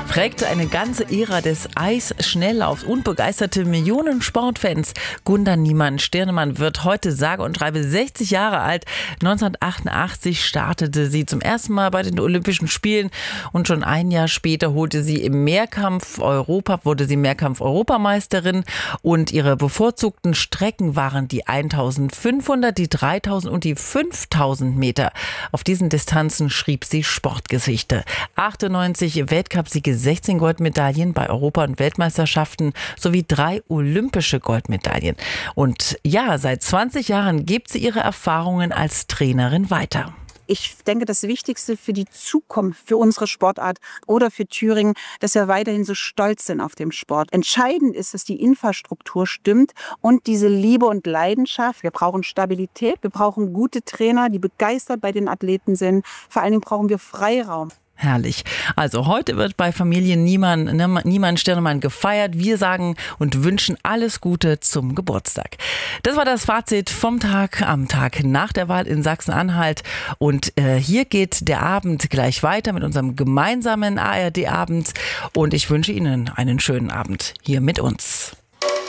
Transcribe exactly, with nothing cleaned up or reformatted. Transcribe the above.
prägte eine ganze Ära des Eisschnelllaufs und begeisterte Millionen Sportfans. Gunda Niemann-Stirnemann wird heute sage und schreibe sechzig Jahre alt. neunzehnhundertachtundachtzig startete sie zum ersten Mal bei den Olympischen Spielen und schon ein Jahr später holte sie im Mehrkampf Europa, wurde sie Mehrkampf-Europameisterin und ihre bevorzugten Strecken waren die eintausendfünfhundert, die dreitausend und die fünftausend Meter. Auf diesen Distanzen schrieb sie Sportgeschichte. achtundneunzig Weltcupsiege, sechzehn Goldmedaillen bei Europa- und Weltmeisterschaften sowie drei olympische Goldmedaillen. Und ja, seit zwanzig Jahren gibt sie ihre Erfahrungen als Trainerin weiter. Ich denke, das Wichtigste für die Zukunft, für unsere Sportart oder für Thüringen, dass wir weiterhin so stolz sind auf den Sport. Entscheidend ist, dass die Infrastruktur stimmt und diese Liebe und Leidenschaft. Wir brauchen Stabilität, wir brauchen gute Trainer, die begeistert bei den Athleten sind. Vor allen Dingen brauchen wir Freiraum. Herrlich. Also heute wird bei Familie Niemann, Niemann-Stirnemann gefeiert. Wir sagen und wünschen alles Gute zum Geburtstag. Das war das Fazit vom Tag am Tag nach der Wahl in Sachsen-Anhalt. Und äh, hier geht der Abend gleich weiter mit unserem gemeinsamen A R D-Abend. Und ich wünsche Ihnen einen schönen Abend hier mit uns.